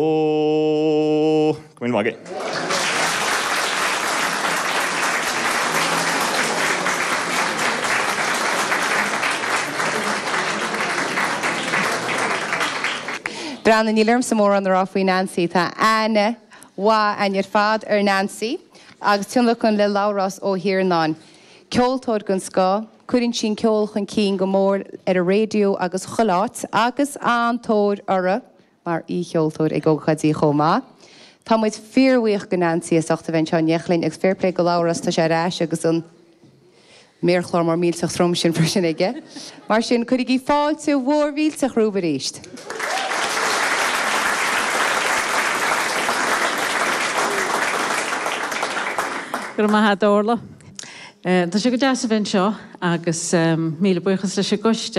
Come in maghe. Bran yn ilirm sy'n môr an yr offwy Nancy ta Anna wa an yr fad Nancy ag ti'n lwcwn le lawros o hir non. Ceol tord gyn sgo, cwrin sy'n ceol chyn cyn gymor y radio agos chylot agos an tord ara mar I ceol tord ag ogchad I choma. Ta mwyd ffyrwych gyn Nancy as o'ch ta fe'n sian iechlin ag ffyrpleg o lawros ta siar as agos yn meer chlor mar mil sa'ch throm sy'n frysyn ege. Mar sy'n cwrig I ffal sy'n war fil sa'ch rhywbeth eist. Gyrma had orla. Tá sé go deas a bhain seo agus míle buchas leis a goiste